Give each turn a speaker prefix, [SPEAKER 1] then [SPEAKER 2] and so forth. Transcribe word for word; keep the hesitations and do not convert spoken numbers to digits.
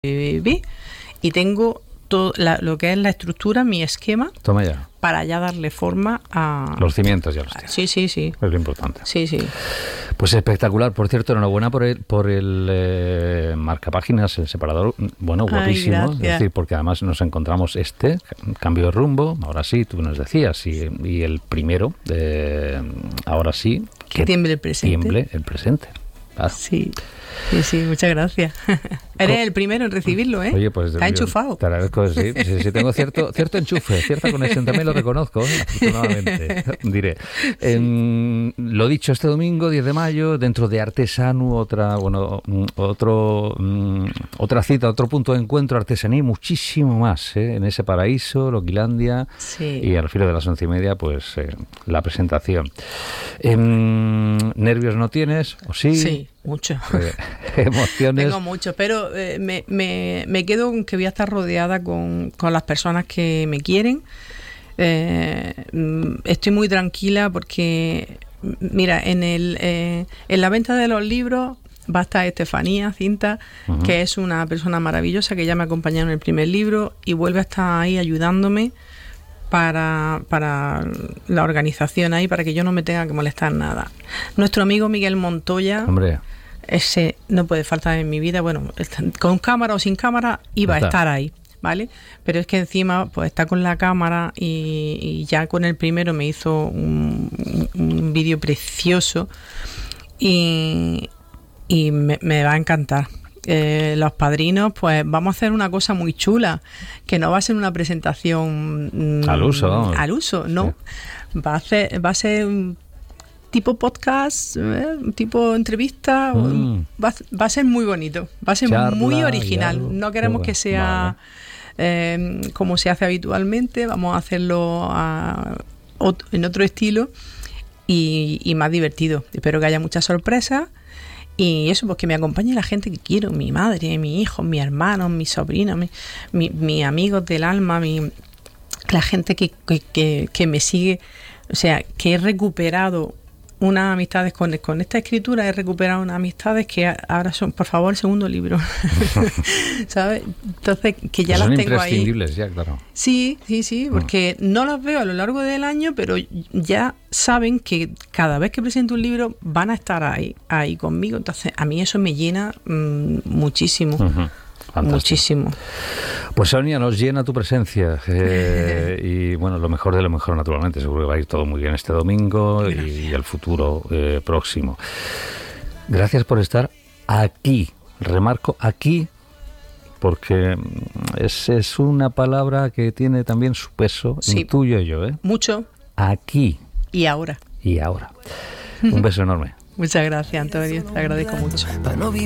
[SPEAKER 1] bebé y tengo todo la, lo que es la estructura, mi esquema.
[SPEAKER 2] Toma ya.
[SPEAKER 1] Para ya darle forma a...
[SPEAKER 2] Los cimientos ya los tienes.
[SPEAKER 1] Sí, sí, sí.
[SPEAKER 2] Es lo importante.
[SPEAKER 1] Sí, sí.
[SPEAKER 2] Pues espectacular. Por cierto, enhorabuena por el, por el eh, marcapáginas, el separador. Bueno, guapísimo.
[SPEAKER 1] Ay,
[SPEAKER 2] es decir, porque además nos encontramos este, cambio de rumbo, ahora sí, tú nos decías, y, y el primero, eh, ahora sí.
[SPEAKER 1] Que tiemble el presente.
[SPEAKER 2] Tiemble el presente. Claro.
[SPEAKER 1] Sí, sí, sí, muchas gracias. Eres el primero en recibirlo, ¿eh?
[SPEAKER 2] Oye, pues...
[SPEAKER 1] Te ha enchufado.
[SPEAKER 2] Te agradezco, sí, sí, sí, tengo cierto, cierto enchufe, cierta conexión, también lo reconozco, ¿eh? Afortunadamente, diré. Sí. Eh, lo dicho, este domingo, diez de mayo, dentro de Artesanu, otra, bueno, otro, otra cita, otro punto de encuentro, artesanía y muchísimo más, ¿eh? En ese paraíso, Loquilandia, sí. Y al filo de las once y media, pues, eh, la presentación. Eh, ¿Nervios no tienes? ¿O sí?
[SPEAKER 1] Sí. Mucho.
[SPEAKER 2] Eh, emociones.
[SPEAKER 1] Tengo mucho, pero eh, me, me, me quedo con que voy a estar rodeada con, con las personas que me quieren. Eh, estoy muy tranquila porque, mira, en el eh, en la venta de los libros va a estar Estefanía Cinta, uh-huh. que es una persona maravillosa que ya me acompañó en el primer libro y vuelve a estar ahí ayudándome para, para la organización ahí, para que yo no me tenga que molestar nada. Nuestro amigo Miguel Montoya,
[SPEAKER 2] hombre,
[SPEAKER 1] ese no puede faltar en mi vida. Bueno, con cámara o sin cámara iba está. a estar ahí, ¿vale? Pero es que encima pues está con la cámara y, y ya con el primero me hizo un, un vídeo precioso y, y me, me va a encantar. Eh, los padrinos, pues vamos a hacer una cosa muy chula, que no va a ser una presentación mmm,
[SPEAKER 2] al uso, vamos.
[SPEAKER 1] al uso, no, sí. va a ser, va a ser un tipo podcast, ¿eh? tipo entrevista, mm. va, va a ser muy bonito, va a ser Charla, muy original. No queremos bueno. que sea vale. eh, como se hace habitualmente, vamos a hacerlo a, ot- en otro estilo y, y más divertido. Espero que haya muchas sorpresas. Y eso, pues que me acompañe la gente que quiero, mi madre, mi hijo, mi hermano, mis sobrinos, mis mi, mi amigos del alma, mi, la gente que, que, que, que me sigue. O sea, que he recuperado unas amistades con, con esta escritura, he recuperado unas amistades que ahora son, por favor, el segundo libro. ¿Sabes? Entonces, que ya
[SPEAKER 2] pues
[SPEAKER 1] las tengo ahí.
[SPEAKER 2] Son imprescindibles ya, claro.
[SPEAKER 1] Sí, sí, sí, porque mm. no las veo a lo largo del año, pero ya saben que cada vez que presento un libro van a estar ahí, ahí conmigo. Entonces, a mí eso me llena mmm, muchísimo. Uh-huh. Fantástico. Muchísimo.
[SPEAKER 2] Pues Sonia, nos llena tu presencia eh, y bueno, lo mejor de lo mejor, naturalmente. Seguro que va a ir todo muy bien este domingo y, y el futuro eh, próximo. Gracias por estar aquí, remarco aquí, porque es, es una palabra que tiene también su peso, sí. Intuyo yo, ¿eh?
[SPEAKER 1] Mucho.
[SPEAKER 2] Aquí.
[SPEAKER 1] Y ahora.
[SPEAKER 2] Y ahora. Un beso enorme.
[SPEAKER 1] Muchas gracias, Antonio, te agradezco mucho.